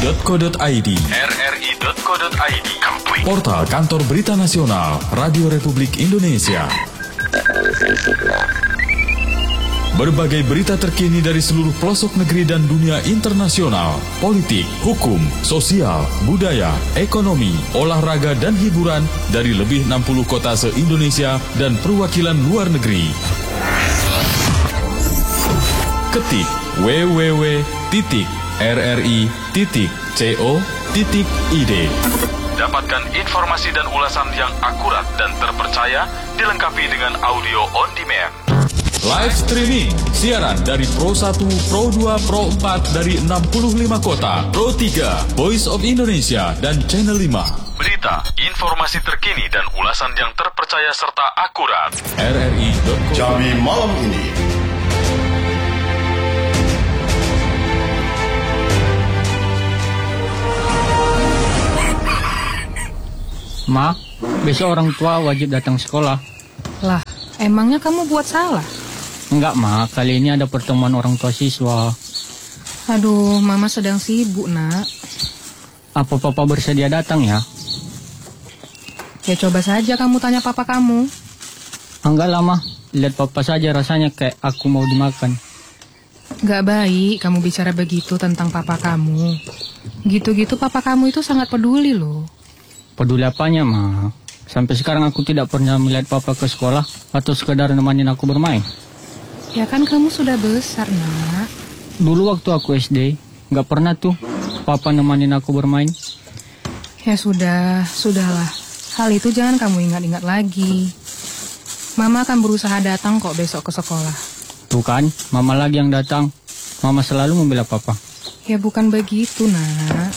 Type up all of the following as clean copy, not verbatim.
rri.co.id, portal kantor berita nasional Radio Republik Indonesia. Berbagai berita terkini dari seluruh pelosok negeri dan dunia internasional, politik, hukum, sosial, budaya, ekonomi, olahraga, dan hiburan dari lebih 60 kota se-Indonesia dan perwakilan luar negeri. Ketik www.rri.co.id. Dapatkan informasi dan ulasan yang akurat dan terpercaya, dilengkapi dengan audio on demand. Live streaming, siaran dari Pro 1, Pro 2, Pro 4 dari 65 kota, Pro 3, Voice of Indonesia, dan Channel 5. Berita, informasi terkini dan ulasan yang terpercaya serta akurat. RRI.co. Jambi malam ini. Ma, besok orang tua wajib datang sekolah. Lah, emangnya kamu buat salah? Enggak, Ma, kali ini ada pertemuan orang tua siswa. Aduh, Mama sedang sibuk, Nak. Apa Papa bersedia datang ya? Ya coba saja kamu tanya papa kamu. Enggak lah, Ma. Lihat Papa saja rasanya kayak aku mau dimakan. Gak baik kamu bicara begitu tentang papa kamu. Gitu-gitu papa kamu itu sangat peduli loh. Peduli apanya, Ma? Sampai sekarang aku tidak pernah melihat Papa ke sekolah atau sekedar nemenin aku bermain. Ya kan kamu sudah besar, Nak. Dulu waktu aku SD, nggak pernah tuh Papa nemenin aku bermain. Ya sudahlah. Hal itu jangan kamu ingat-ingat lagi. Mama akan berusaha datang kok besok ke sekolah. Tuh kan, Mama lagi yang datang. Mama selalu membela Papa. Ya bukan begitu, Nak.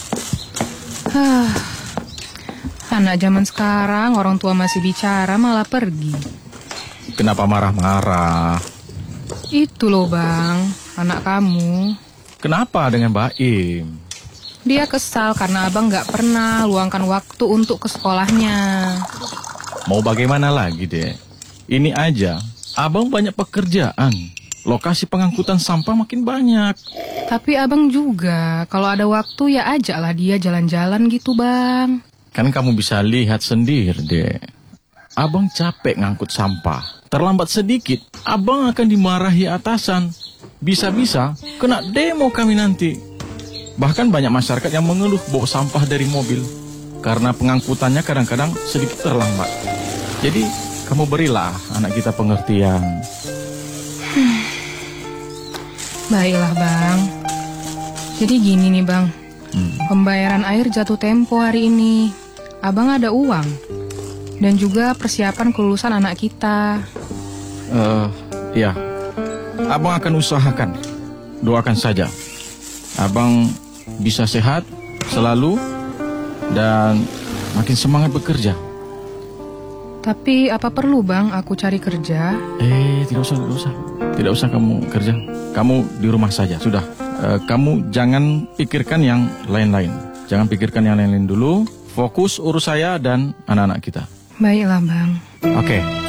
Anak zaman sekarang, orang tua masih bicara malah pergi. Kenapa marah-marah? Itu loh, Bang, anak kamu. Kenapa dengan Baim? Dia kesal karena abang gak pernah luangkan waktu untuk ke sekolahnya. Mau bagaimana lagi, Dek? Ini aja, abang banyak pekerjaan. Lokasi pengangkutan sampah makin banyak. Tapi abang juga, kalau ada waktu ya ajaklah dia jalan-jalan gitu, Bang. Kan kamu bisa lihat sendiri, Dek. Abang capek ngangkut sampah. Terlambat sedikit, abang akan dimarahi atasan. Bisa-bisa kena demo kami nanti. Bahkan banyak masyarakat yang mengeluh bawa sampah dari mobil karena pengangkutannya kadang-kadang sedikit terlambat. Jadi kamu berilah anak kita pengertian. Baiklah, Bang. Jadi gini nih, Bang. Pembayaran air jatuh tempo hari ini. Abang ada uang. Dan juga persiapan kelulusan anak kita. Ya, abang akan usahakan. Doakan saja. Abang bisa sehat selalu dan makin semangat bekerja. Tapi apa perlu, Bang, aku cari kerja? Tidak usah kamu kerja. Kamu di rumah saja, sudah. Kamu jangan pikirkan yang lain-lain. Jangan pikirkan yang lain-lain dulu. Fokus urus saya dan anak-anak kita. Baiklah, Bang. Oke.